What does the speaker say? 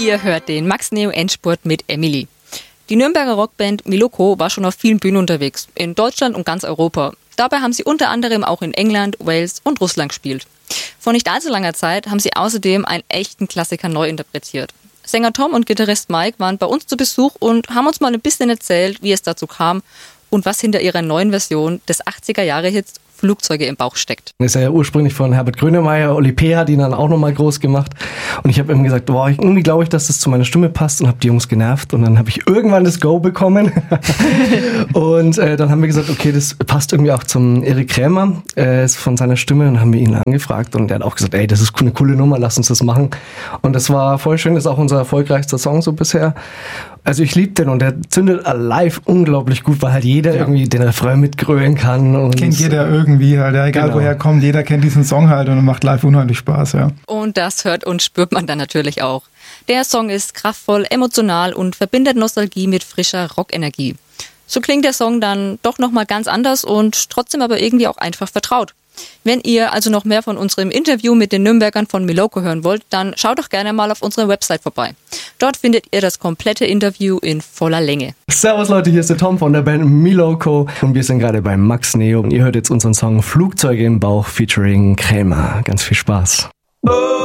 Ihr hört den Max Neo Endspurt mit Emily. Die Nürnberger Rockband Miloko war schon auf vielen Bühnen unterwegs, in Deutschland und ganz Europa. Dabei haben sie unter anderem auch in England, Wales und Russland gespielt. Vor nicht allzu langer Zeit haben sie außerdem einen echten Klassiker neu interpretiert. Sänger Tom und Gitarrist Mike waren bei uns zu Besuch und haben uns mal ein bisschen erzählt, wie es dazu kam und was hinter ihrer neuen Version des 80er-Jahre-Hits Flugzeuge im Bauch steckt. Das ist ja ursprünglich von Herbert Grönemeyer. Oli P. hat ihn dann auch nochmal groß gemacht. Und ich habe ihm gesagt, irgendwie glaube ich, dass das zu meiner Stimme passt, und habe die Jungs genervt. Und dann habe ich irgendwann das Go bekommen. Und dann haben wir gesagt, okay, das passt irgendwie auch zum Erik Krämer von seiner Stimme. Und dann haben wir ihn angefragt und er hat auch gesagt, ey, das ist eine coole Nummer, lass uns das machen. Und das war voll schön, das ist auch unser erfolgreichster Song so bisher. Also ich liebe den und der zündet live unglaublich gut, weil halt jeder irgendwie den Refrain mitgrölen kann. Und kennt jeder irgendwie halt, ja, egal woher kommt, jeder kennt diesen Song halt und macht live unheimlich Spaß, ja. Und das hört und spürt man dann natürlich auch. Der Song ist kraftvoll, emotional und verbindet Nostalgie mit frischer Rockenergie. So klingt der Song dann doch nochmal ganz anders und trotzdem aber irgendwie auch einfach vertraut. Wenn ihr also noch mehr von unserem Interview mit den Nürnbergern von Miloko hören wollt, dann schaut doch gerne mal auf unserer Website vorbei. Dort findet ihr das komplette Interview in voller Länge. Servus Leute, hier ist der Tom von der Band Miloko und wir sind gerade bei Max Neo und ihr hört jetzt unseren Song Flugzeuge im Bauch featuring Krämer. Ganz viel Spaß.